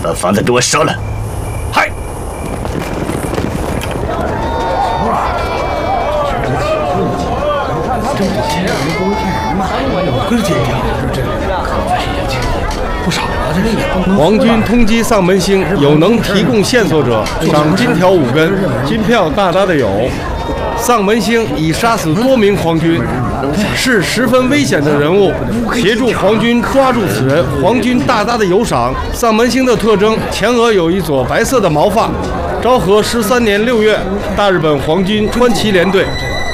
把房子给我烧了！嗨！ 皇军通缉丧门星，有能提供线索者赏金条5根，金票大大的有。丧门星已杀死多名皇军，是十分危险的人物。协助皇军抓住此人，皇军大大的有赏。丧门星的特征：前额有一撮白色的毛发。昭和13年6月，大日本皇军川崎联队。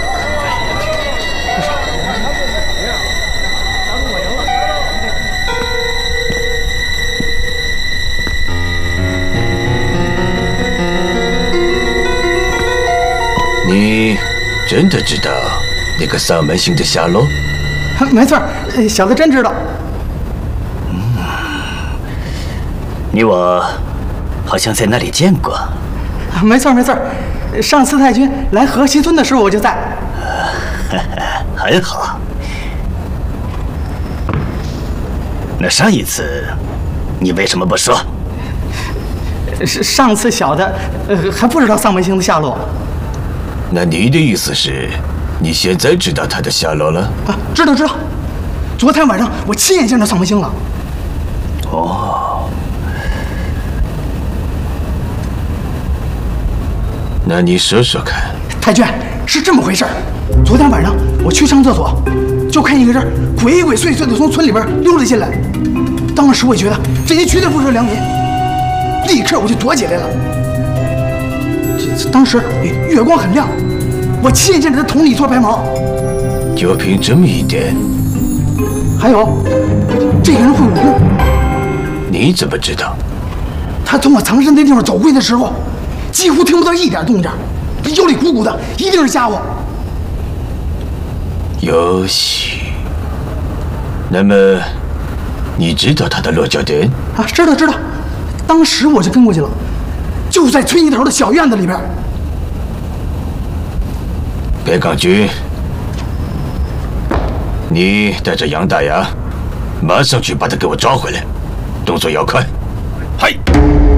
你真的知道那个丧门星的下落？ 没错，小子真知道。 你我好像在那里见过。 没错，上次太君来河西村的时候我就在。 很好。那上一次你为什么不说？ 上次小的还不知道丧门星的下落。 那你的意思是，你现在知道他的下落了？ 啊，知道。昨天晚上我亲眼见着丧门星了。 哦，那你说说看。 太君，是这么回事儿。昨天晚上我去上厕所，就看一个人鬼鬼祟祟的从村里边溜了进来。当时我觉得这些绝对不是良民，立刻我就躲起来了。当时月光很亮，我亲眼见着他头里一撮白毛。 就凭这么一点？ 还有，这个人会武功。 你怎么知道？ 他从我藏身的地方走过去的时候，几乎听不到一点动静，腰里鼓鼓的，一定是家伙。 游戏。那么，你知道他的落脚点？ 啊，知道。当时我就跟过去了。就在村一头的小院子里边。 白岗军，你带着杨大牙，马上去把他给我抓回来，动作要快。嗨！